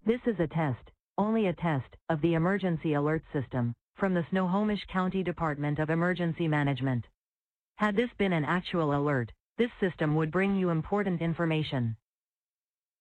This is a test, only a test, of the emergency alert system from the Snohomish County Department of Emergency Management. Had this been an actual alert, this system would bring you important information.